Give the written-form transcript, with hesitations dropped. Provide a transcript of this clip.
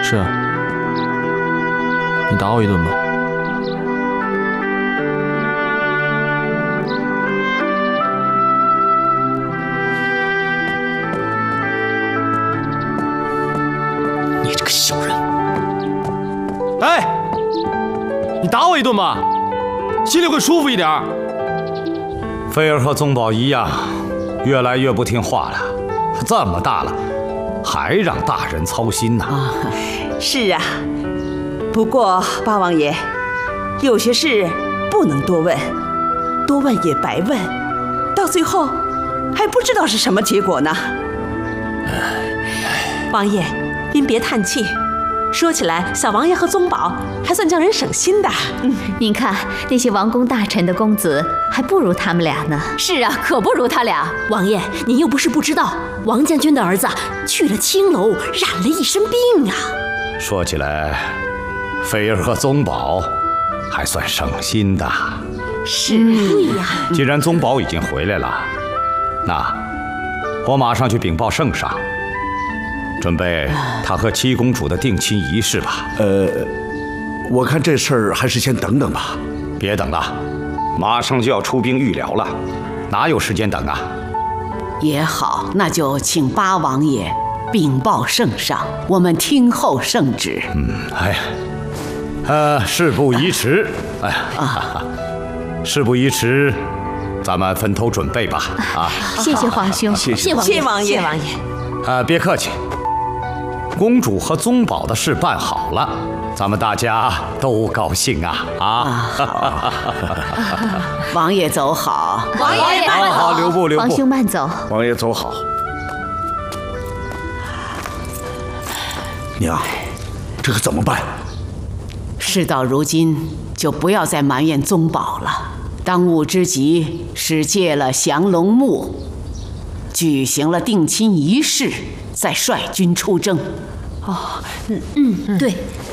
是啊，你打我一顿吧。 你这个小人！ 哎，你打我一顿吧，心里会舒服一点。 菲儿和宗宝一样，越来越不听话了。这么大了，还让大人操心呢。 是啊，不过八王爷，有些事不能多问，多问也白问，到最后还不知道是什么结果呢。 王爷，您别叹气。说起来，小王爷和宗保还算叫人省心的。 您看那些王公大臣的公子，还不如他们俩呢。 是啊，可不如他俩。 王爷，您又不是不知道，王将军的儿子去了青楼，染了一身病啊。 说起来，菲儿和宗保还算省心的。 是，对呀。 既然宗保已经回来了，那我马上去禀报圣上，准备他和七公主的定亲仪式吧。 我看这事儿还是先等等吧。 别等了，马上就要出兵预疗了，哪有时间等啊？ 也好，那就请八王爷禀报圣上，我们听候圣旨。 事不宜迟。事不宜迟，咱们分头准备吧。 谢谢皇兄， 谢王爷，谢王爷。 别客气。公主和宗保的事办好了，咱们大家都高兴啊！ 王爷走好， 王爷慢走。 好，留步。 皇兄慢走。 王爷走好。娘，这可怎么办？ 事到如今，就不要再埋怨宗保了。当务之急是借了降龙木，举行了定亲仪式，再率军出征。 对。